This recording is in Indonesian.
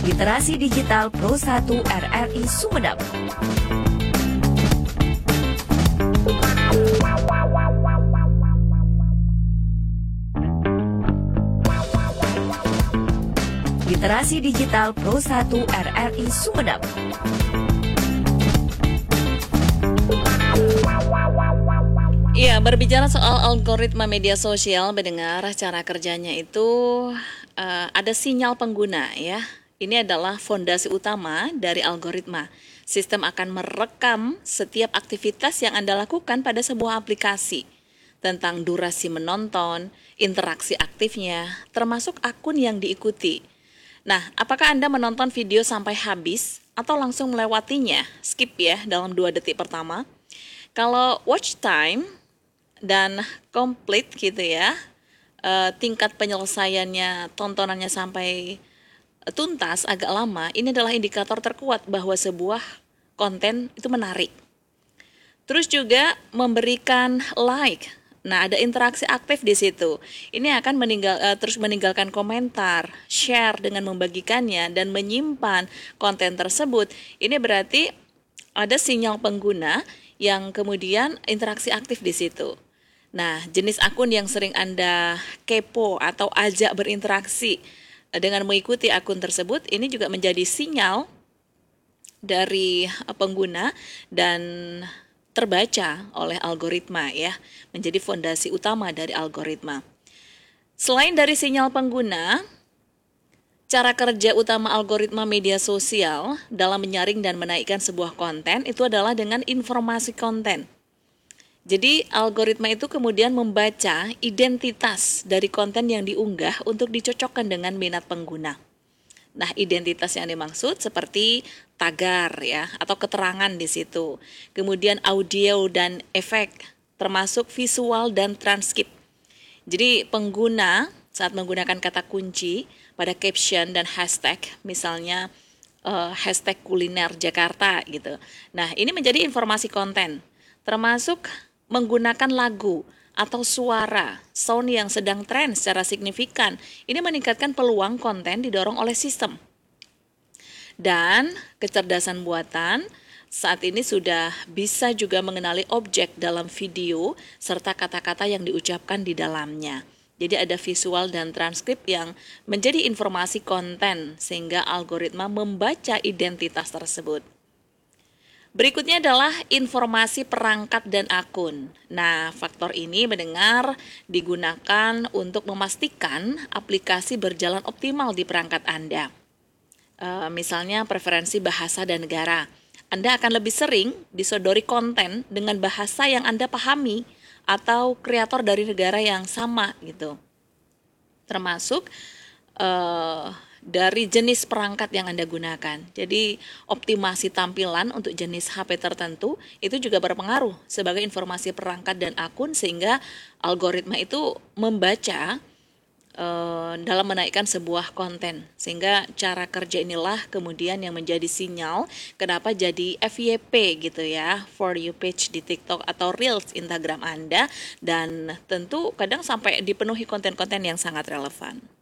Literasi Digital Pro 1 RRI Sumedang. Literasi Digital Pro 1 RRI Sumedang. Iya, berbicara soal algoritma media sosial, mendengar cara kerjanya itu ada sinyal pengguna ya. Ini adalah fondasi utama dari algoritma. Sistem akan merekam setiap aktivitas yang Anda lakukan pada sebuah aplikasi. Tentang durasi menonton, interaksi aktifnya, termasuk akun yang diikuti. Nah, apakah Anda menonton video sampai habis atau langsung melewatinya? Skip ya dalam 2 detik pertama. Kalau watch time dan complete gitu ya, tingkat penyelesaiannya, tontonannya sampai tuntas agak lama, ini adalah indikator terkuat bahwa sebuah konten itu menarik. Terus juga memberikan like. Nah, ada interaksi aktif di situ. Ini akan terus meninggalkan komentar, share dengan membagikannya dan menyimpan konten tersebut. Ini berarti ada sinyal pengguna yang kemudian interaksi aktif di situ. Nah, jenis akun yang sering Anda kepo atau ajak berinteraksi dengan mengikuti akun tersebut, ini juga menjadi sinyal dari pengguna dan terbaca oleh algoritma ya, menjadi fondasi utama dari algoritma. Selain dari sinyal pengguna, cara kerja utama algoritma media sosial dalam menyaring dan menaikkan sebuah konten itu adalah dengan informasi konten. Jadi algoritma itu kemudian membaca identitas dari konten yang diunggah untuk dicocokkan dengan minat pengguna. Nah, identitas yang dimaksud seperti tagar ya atau keterangan di situ. Kemudian audio dan efek, termasuk visual dan transkrip. Jadi pengguna saat menggunakan kata kunci pada caption dan hashtag, misalnya hashtag kuliner Jakarta gitu. Nah, ini menjadi informasi konten, termasuk menggunakan lagu atau suara, sound yang sedang tren secara signifikan. Ini meningkatkan peluang konten didorong oleh sistem. Dan kecerdasan buatan saat ini sudah bisa juga mengenali objek dalam video serta kata-kata yang diucapkan di dalamnya. Jadi ada visual dan transkrip yang menjadi informasi konten sehingga algoritma membaca identitas tersebut. Berikutnya adalah informasi perangkat dan akun. Nah, faktor ini mendengar digunakan untuk memastikan aplikasi berjalan optimal di perangkat Anda. Misalnya preferensi bahasa dan negara. Anda akan lebih sering disodori konten dengan bahasa yang Anda pahami atau kreator dari negara yang sama gitu. Termasuk dari jenis perangkat yang Anda gunakan. Jadi optimasi tampilan untuk jenis HP tertentu itu juga berpengaruh sebagai informasi perangkat dan akun sehingga algoritma itu membaca dalam menaikkan sebuah konten. Sehingga cara kerja inilah kemudian yang menjadi sinyal kenapa jadi FYP gitu ya, For You page di TikTok atau Reels Instagram Anda, dan tentu kadang sampai dipenuhi konten-konten yang sangat relevan.